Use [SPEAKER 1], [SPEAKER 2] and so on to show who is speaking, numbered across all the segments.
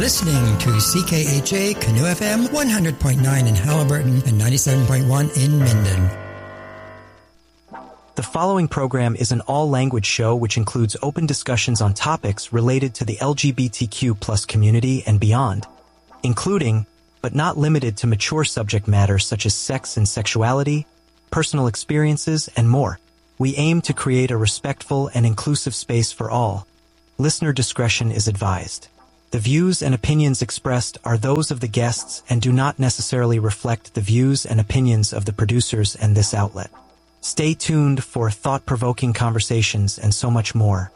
[SPEAKER 1] listening to CKHA Canoe FM 100.9 in Halliburton and 97.1 in Minden.
[SPEAKER 2] The following program is an all-language show which includes open discussions on topics related to the LGBTQ+ community and beyond, including, but not limited to, mature subject matter such as sex and sexuality, personal experiences, and more. We aim to create a respectful and inclusive space for all. Listener discretion is advised. The views and opinions expressed are those of the guests and do not necessarily reflect the views and opinions of the producers and this outlet. Stay tuned for thought-provoking conversations and so much more.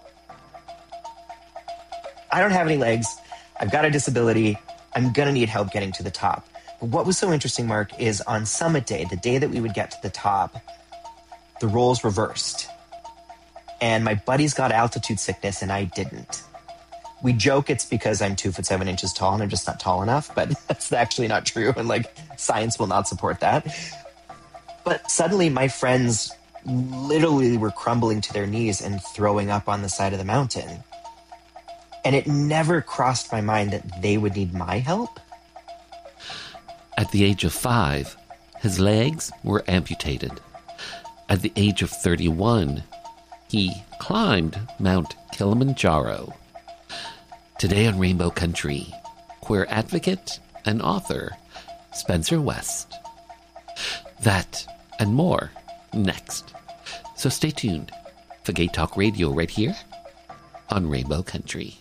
[SPEAKER 3] I don't have any legs. I've got a disability. I'm going to need help getting to the top. But what was so interesting, Mark, is on Summit Day, the day that we would get to the top, the roles reversed. And my buddies got altitude sickness and I didn't. We joke it's because I'm 2'7" tall and I'm just not tall enough, but that's actually not true. And science will not support that. But suddenly my friends literally were crumbling to their knees and throwing up on the side of the mountain. And it never crossed my mind that they would need my help.
[SPEAKER 4] At the age of 5, his legs were amputated. At the age of 31, he climbed Mount Kilimanjaro. Today on Rainbow Country, queer advocate and author Spencer West. That and more next. So stay tuned for Gay Talk Radio right here on Rainbow Country.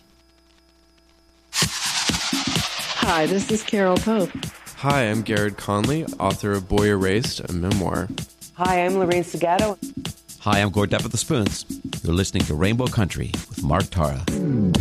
[SPEAKER 5] Hi, this is Carol Pope.
[SPEAKER 6] Hi, I'm Garrett Conley, author of Boy Erased, a memoir.
[SPEAKER 7] Hi, I'm Lorraine Segato.
[SPEAKER 8] Hi, I'm Gord Depp of the Spoons. You're listening to Rainbow Country with Mark Tara.